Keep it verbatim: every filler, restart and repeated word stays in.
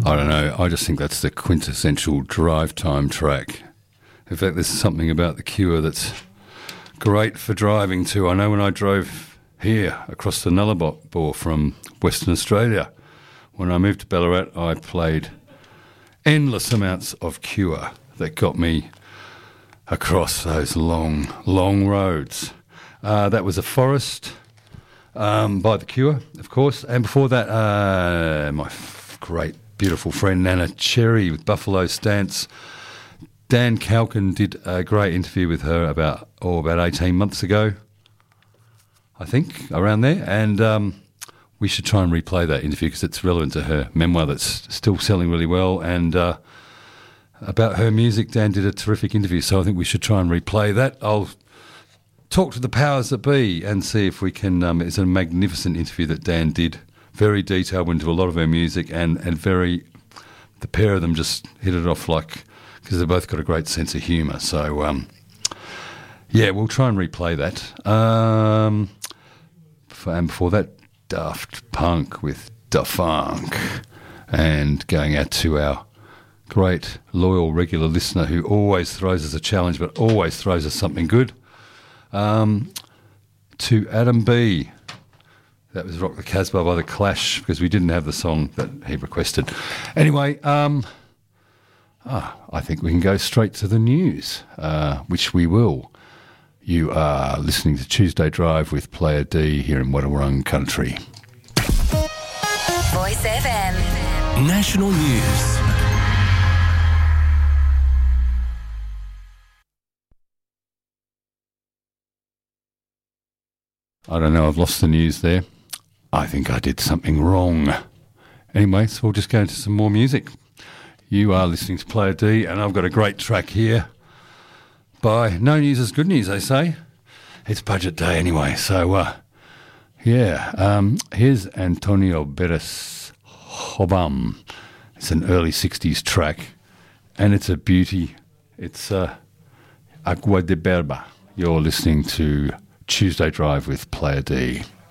I don't know. I just think that's the quintessential drive time track. In fact, there's something about The Cure that's great for driving to. I know when I drove here across the Nullarbor from Western Australia, when I moved to Ballarat, I played endless amounts of Cure that got me across those long, long roads. Uh, that was A Forest um, by The Cure, of course. And before that, uh, my f- great, beautiful friend Nana Cherry with Buffalo Stance. Dan Calkin did a great interview with her about, oh, about eighteen months ago, I think, around there. And um, we should try and replay that interview because it's relevant to her memoir that's still selling really well. And uh, about her music, Dan did a terrific interview, so I think we should try and replay that. I'll talk to the powers that be and see if we can. Um, it's a magnificent interview that Dan did, very detailed into a lot of her music, and, and very, the pair of them just hit it off like, because they've both got a great sense of humour. So, um, yeah, we'll try and replay that. Um, and before that, Daft Punk with Da Funk, and going out to our great, loyal, regular listener who always throws us a challenge but always throws us something good, um, to Adam B. That was Rock the Casbah by The Clash, because we didn't have the song that he requested. Anyway, um, ah, I think we can go straight to the news, uh, which we will. You are listening to Tuesday Drive with Player D here in Wadawurrung Country. Voice F M. National News. I don't know, I've lost the news there. I think I did something wrong. Anyway, so we'll just go into some more music. You are listening to Player D, and I've got a great track here by No News is Good News, they say. It's budget day anyway, so, uh, yeah. Um, here's Antonio Beres Hobam. It's an early sixties track, and it's a beauty. It's uh, Agua de Berba. You're listening to Tuesday Drive with Player D.